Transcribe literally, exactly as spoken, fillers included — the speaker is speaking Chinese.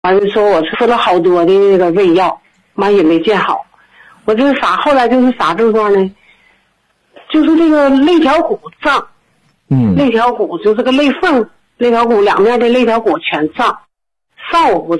完了说我吃了好多的那个胃药，完也没见好。我这是啥？后来就是啥症状呢？就是这个肋条骨胀， 嗯， 肋条骨就这个肋缝，肋条骨两面的肋条骨全胀。上午